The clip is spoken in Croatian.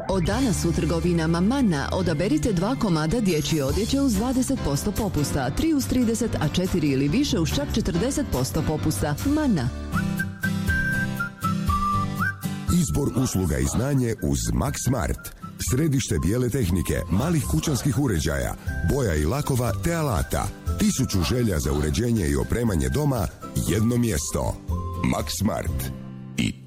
Od danas u trgovinama Manna odaberite 2 komada dječje odjeće uz 20% popusta, 3 uz 30, a 4 ili više uz čak 40% popusta. Manna. Izbor usluga i znanje uz Max Smart. Središte bijele tehnike, malih kućanskih uređaja, boja i lakova te alata. 1000 želja za uređenje i opremanje doma, jedno mjesto. Max Smart. I